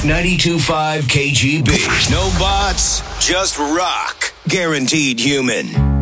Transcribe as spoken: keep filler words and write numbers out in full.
ninety-two point five K G B. No bots, just rock. Guaranteed human.